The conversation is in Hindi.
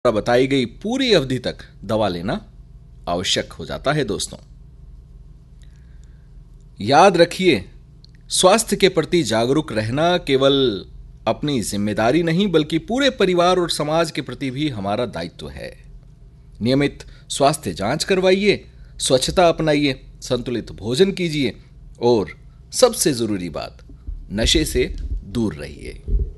बताई गई पूरी अवधि तक दवा लेना आवश्यक हो जाता है। दोस्तों, याद रखिए, स्वास्थ्य के प्रति जागरूक रहना केवल अपनी जिम्मेदारी नहीं बल्कि पूरे परिवार और समाज के प्रति भी हमारा दायित्व है। नियमित स्वास्थ्य जांच करवाइए, स्वच्छता अपनाइए, संतुलित भोजन कीजिए और सबसे जरूरी बात, नशे से दूर रहिए।